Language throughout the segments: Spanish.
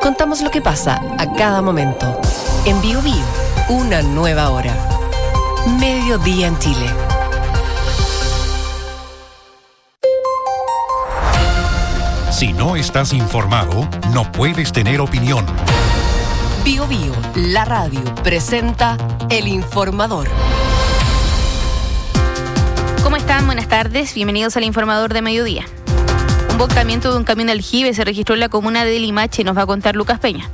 Contamos lo que pasa a cada momento. En Bio Bio, una nueva hora. Mediodía en Chile. Si no estás informado, no puedes tener opinión. Bio Bio, la radio, presenta El Informador. ¿Cómo están? Buenas tardes. Bienvenidos al Informador de Mediodía. Un volcamiento de un camión aljibe se registró en la comuna de Limache, nos va a contar Lucas Peña.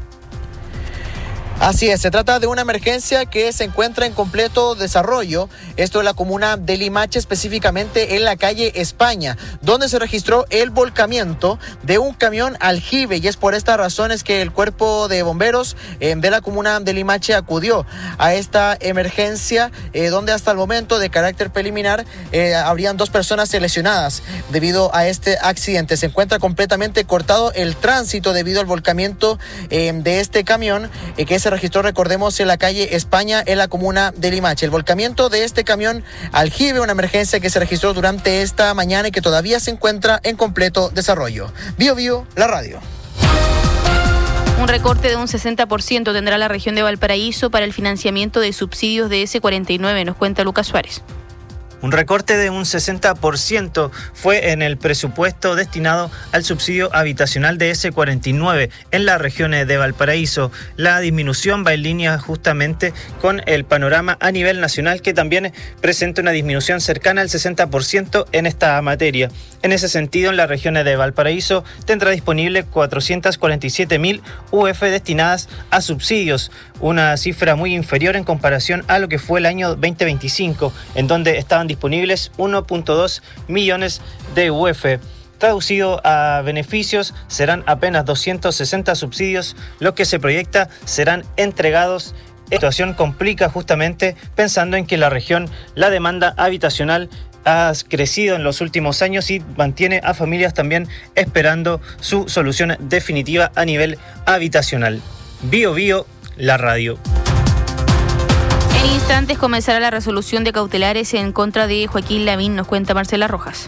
Así es, se trata de una emergencia que se encuentra en completo desarrollo. Esto es la comuna de Limache, específicamente en la calle España, donde se registró el volcamiento de un camión aljibe, y es por estas razones que el cuerpo de bomberos de la comuna de Limache acudió a esta emergencia, donde hasta el momento, de carácter preliminar, habrían 2 personas lesionadas debido a este accidente. Se encuentra completamente cortado el tránsito debido al volcamiento de este camión que se registró, recordemos, en la calle España, en la comuna de Limache. El volcamiento de este camión aljibe, una emergencia que se registró durante esta mañana y que todavía se encuentra en completo desarrollo. Bio Bio, la radio. Un recorte de un 60% tendrá la región de Valparaíso para el financiamiento de subsidios de S49, nos cuenta Lucas Suárez. Un recorte de un 60% fue en el presupuesto destinado al subsidio habitacional de S49 en la región de Valparaíso. La disminución va en línea justamente con el panorama a nivel nacional, que también presenta una disminución cercana al 60% en esta materia. En ese sentido, en la región de Valparaíso tendrá disponible 447.000 UF destinadas a subsidios, una cifra muy inferior en comparación a lo que fue el año 2025, en donde estaban disponibles 1.2 millones de UF. Traducido a beneficios, serán apenas 260 subsidios, lo que se proyecta serán entregados. Esta situación complica justamente pensando en que la región, la demanda habitacional ha crecido en los últimos años y mantiene a familias también esperando su solución definitiva a nivel habitacional. Bio Bio, la radio. En instantes comenzará la resolución de cautelares en contra de Joaquín Lavín, nos cuenta Marcela Rojas.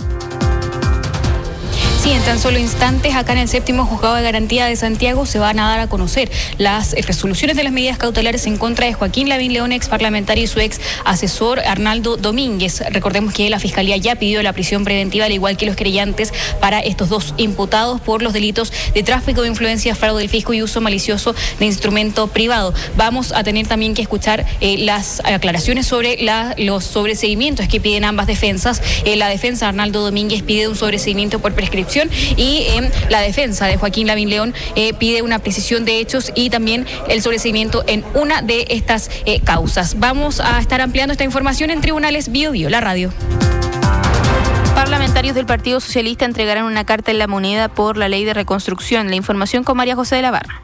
Sí, en tan solo instantes, acá en el 7º Juzgado de Garantía de Santiago se van a dar a conocer las resoluciones de las medidas cautelares en contra de Joaquín Lavín León, ex parlamentario, y su ex asesor Arnaldo Domínguez. Recordemos que la Fiscalía ya pidió la prisión preventiva, al igual que los querellantes, para estos 2 imputados por los delitos de tráfico de influencias, fraude del fisco y uso malicioso de instrumento privado. Vamos a tener también que escuchar las aclaraciones sobre los sobreseguimientos que piden ambas defensas. La defensa Arnaldo Domínguez pide un sobreseguimiento por prescripción, y la defensa de Joaquín Lavín León pide una precisión de hechos y también el sobreseguimiento en una de estas causas. Vamos a estar ampliando esta información en Tribunales Bio Bio, la radio. Parlamentarios del Partido Socialista entregarán una carta en La Moneda por la ley de reconstrucción. La información con María José de la Barra.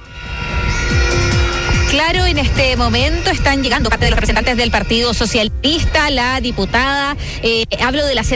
Claro, en este momento están llegando parte de los representantes del Partido Socialista, la diputada, hablo de la